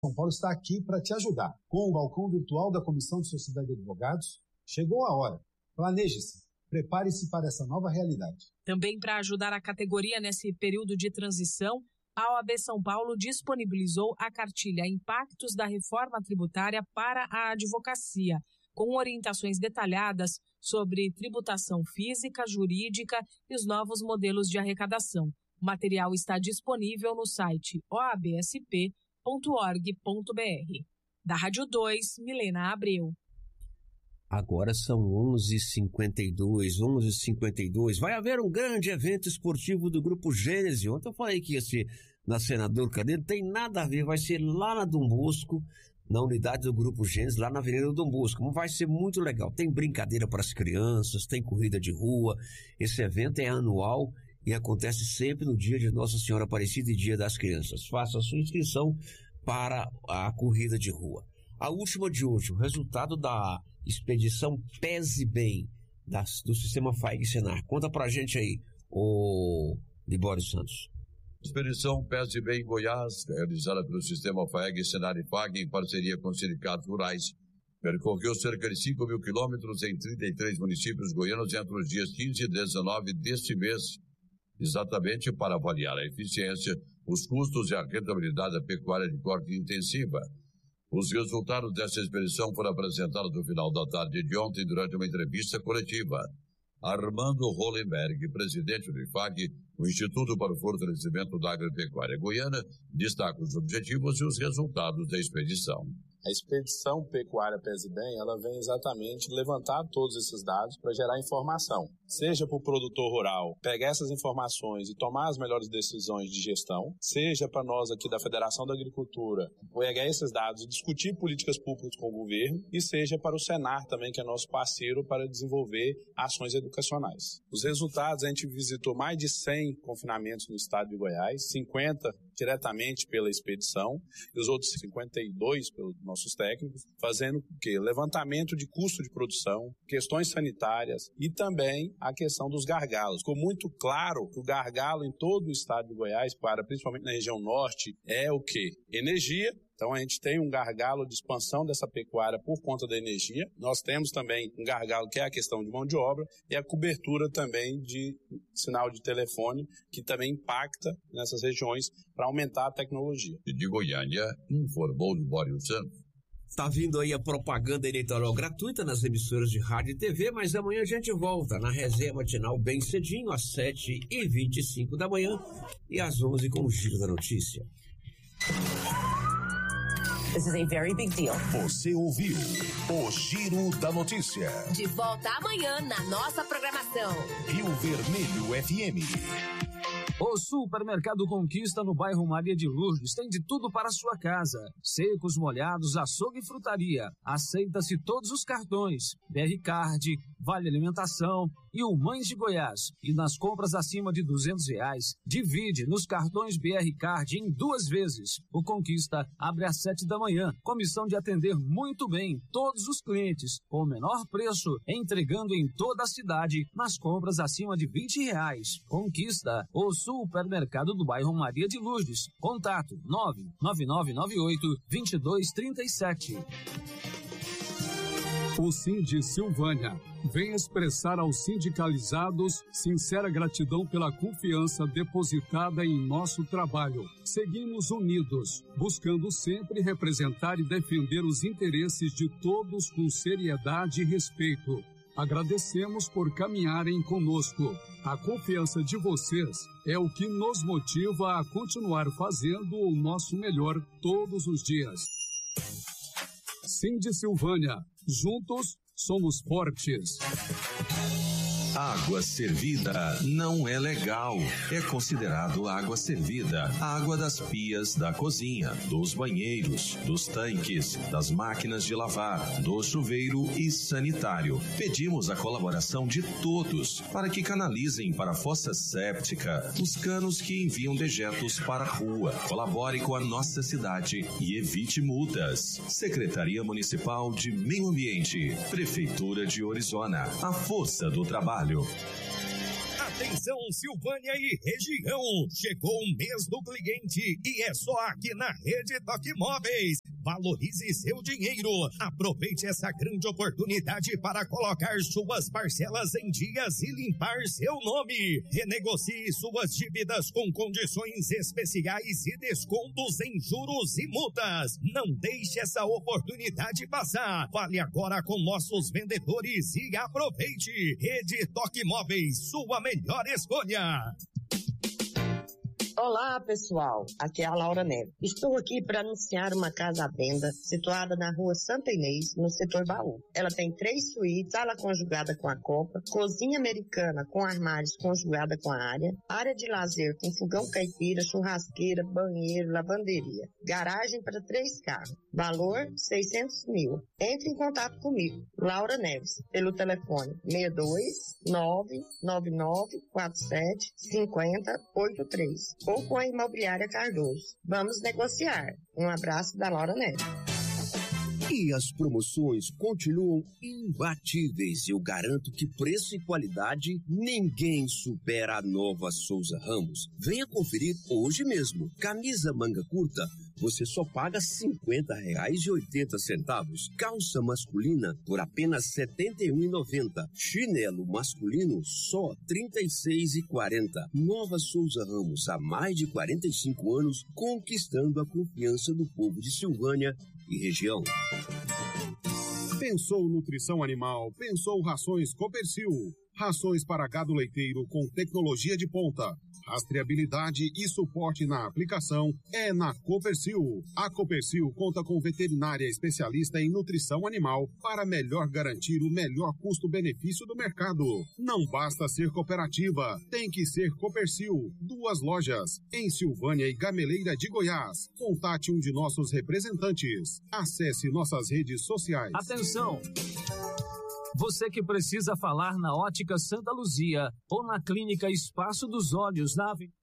São Paulo está aqui para te ajudar. Com o balcão virtual da Comissão de Sociedade de Advogados, chegou a hora. Planeje-se. Prepare-se para essa nova realidade. Também para ajudar a categoria nesse período de transição, a OAB São Paulo disponibilizou a cartilha Impactos da Reforma Tributária para a Advocacia, com orientações detalhadas sobre tributação física, jurídica e os novos modelos de arrecadação. O material está disponível no site oabsp.org.br. Da Rádio 2, Milena Abreu. Agora são 11h52. Vai haver um grande evento esportivo do Grupo Gênese. Ontem eu falei que ia ser na Senador Canedo, tem nada a ver, vai ser lá na Dom Bosco, na unidade do Grupo Gênese, lá na Avenida Dom Bosco. Vai ser muito legal. Tem brincadeira para as crianças, tem corrida de rua. Esse evento é anual e acontece sempre no dia de Nossa Senhora Aparecida e Dia das Crianças. Faça a sua inscrição para a corrida de rua. A última de hoje, o resultado da expedição Pese Bem do Sistema FAEG-Senar. Conta pra gente aí, o Libório Santos. Expedição Pese Bem Goiás, realizada pelo Sistema FAEG-Senar e FAG em parceria com os sindicatos rurais, percorreu cerca de 5 mil quilômetros em 33 municípios goianos entre os dias 15 e 19 deste mês, exatamente para avaliar a eficiência, os custos e a rentabilidade da pecuária de corte intensiva. Os resultados dessa expedição foram apresentados no final da tarde de ontem durante uma entrevista coletiva. Armando Hollenberg, presidente do IFAG, o Instituto para o Fortalecimento da Agropecuária Goiana, destaca os objetivos e os resultados da expedição. A expedição Pecuária Pese Bem, ela vem exatamente levantar todos esses dados para gerar informação. Seja para o produtor rural pegar essas informações e tomar as melhores decisões de gestão, seja para nós aqui da Federação da Agricultura pegar esses dados e discutir políticas públicas com o governo, e seja para o Senar também, que é nosso parceiro, para desenvolver ações educacionais. Os resultados, a gente visitou mais de 100 confinamentos no estado de Goiás, 50 diretamente pela expedição e os outros 52 pelos nossos técnicos, fazendo o quê? Levantamento de custo de produção, questões sanitárias e também a questão dos gargalos. Ficou muito claro que o gargalo em todo o estado de Goiás, principalmente na região norte, é o quê? Energia. Então a gente tem um gargalo de expansão dessa pecuária por conta da energia. Nós temos também um gargalo que é a questão de mão de obra e a cobertura também de sinal de telefone, que também impacta nessas regiões para aumentar a tecnologia. De Goiânia, informou Libório Santos. Está vindo aí a propaganda eleitoral gratuita nas emissoras de rádio e TV, mas amanhã a gente volta na resenha matinal bem cedinho, às 7h25 da manhã e às 11h com o Giro da Notícia. This is a very big deal. Você ouviu o Giro da Notícia. De volta amanhã na nossa programação. Rio Vermelho FM. O Supermercado Conquista no bairro Maria de Lourdes tem de tudo para a sua casa. Secos, molhados, açougue e frutaria. Aceita-se todos os cartões. BR Card, Vale Alimentação e o Mães de Goiás. E nas compras acima de R$200, divide nos cartões BR Card em 2 vezes. O Conquista abre às 7 da manhã, com missão de atender muito bem todos os clientes, com o menor preço, entregando em toda a cidade nas compras acima de R$20. Conquista, o Supermercado do bairro Maria de Lourdes. Contato 99998-2237. O Sindi Silvânia vem expressar aos sindicalizados sincera gratidão pela confiança depositada em nosso trabalho. Seguimos unidos, buscando sempre representar e defender os interesses de todos com seriedade e respeito. Agradecemos por caminharem conosco. A confiança de vocês é o que nos motiva a continuar fazendo o nosso melhor todos os dias. Sindi Silvânia, juntos somos fortes. Água servida não é legal. É considerado água servida a água das pias da cozinha, dos banheiros, dos tanques, das máquinas de lavar, do chuveiro e sanitário. Pedimos a colaboração de todos para que canalizem para a fossa séptica os canos que enviam dejetos para a rua. Colabore com a nossa cidade e evite multas. Secretaria Municipal de Meio Ambiente, Prefeitura de Orizona, a força do trabalho. Atenção, Silvânia e região, chegou o mês do cliente e é só aqui na Rede Toque Móveis. Valorize seu dinheiro, aproveite essa grande oportunidade para colocar suas parcelas em dias e limpar seu nome. Renegocie suas dívidas com condições especiais e descontos em juros e multas. Não deixe essa oportunidade passar. Fale agora com nossos vendedores e aproveite. Rede Toque Móveis, sua melhor escolha. Olá, pessoal. Aqui é a Laura Neves. Estou aqui para anunciar uma casa à venda situada na rua Santa Inês, no setor Baú. Ela tem 3 suítes, sala conjugada com a copa, cozinha americana com armários conjugada com a área de lazer com fogão caipira, churrasqueira, banheiro, lavanderia, garagem para 3 carros. Valor 600 mil. Entre em contato comigo, Laura Neves, pelo telefone 62-99947-5083 ou com a Imobiliária Cardoso. Vamos negociar. Um abraço da Laura Neves. E as promoções continuam imbatíveis. Eu garanto que preço e qualidade ninguém supera a Nova Souza Ramos. Venha conferir hoje mesmo. Camisa manga curta, você só paga R$50,80. Calça masculina por apenas R$71,90. Chinelo masculino só R$36,40. Nova Souza Ramos, há mais de 45 anos, conquistando a confiança do povo de Silvânia e região. Pensou nutrição animal, pensou rações Copercil. Rações para gado leiteiro com tecnologia de ponta. Rastreabilidade e suporte na aplicação é na Copercil. A Copercil conta com veterinária especialista em nutrição animal para melhor garantir o melhor custo-benefício do mercado. Não basta ser cooperativa, tem que ser Copercil. 2 lojas, em Silvânia e Gameleira de Goiás. Contate um de nossos representantes. Acesse nossas redes sociais. Atenção! Você que precisa falar na Ótica Santa Luzia ou na Clínica Espaço dos Olhos, na